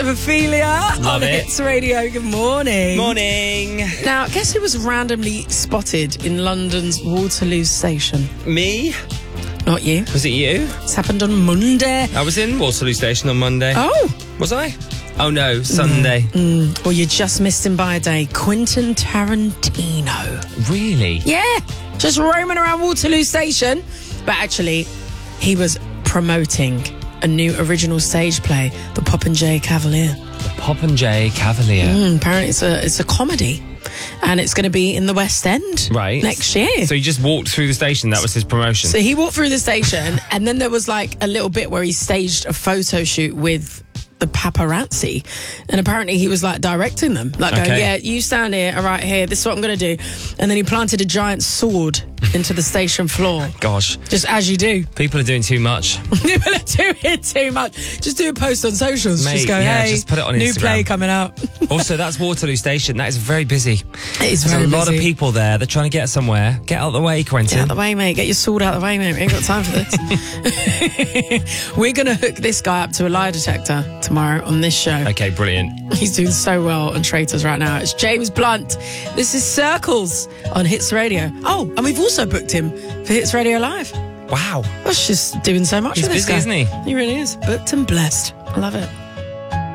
of Ophelia Love on it. Hits Radio. Good morning. Morning. Now, guess who was randomly spotted in London's Waterloo station? Me? Not you. Was it you? It's happened on Monday. I was in Waterloo Station on Monday. Oh. Was I? Oh no, Sunday. Well, you just missed him by a day. Quentin Tarantino. Really? Yeah. Just roaming around Waterloo station. But actually, he was promoting a new original stage play, The Popinjay Cavalier. The Popinjay Cavalier. Apparently it's a comedy, and it's going to be in the West End next year. So he just walked through the station. That was his promotion. So he walked through the station, and then there was like a little bit where he staged a photo shoot with the paparazzi, and apparently he was like directing them, like going, yeah, you stand here, right here, this is what I'm going to do. And then he planted a giant sword into the station floor. Gosh. Just as you do. People are doing too much. People are doing too much. Just do a post on socials. Mate, just go, yeah, hey, just put it on new Instagram. play coming out. Also, that's Waterloo Station. That is very busy. It is There's very a lot busy. of people there. They're trying to get somewhere. Get out of the way, Quentin. Get out the way, mate. Get your sword out the way, mate. We ain't got time for this. We're going to hook this guy up to a lie detector tomorrow on this show. Okay, brilliant. He's doing so well on Traitors right now. It's James Blunt. This is Circles on Hits Radio. Oh, and we've also booked him for Hits Radio Live. Wow. That's just doing so much He's for this busy, guy. isn't he? He really is. Booked and blessed. I love it.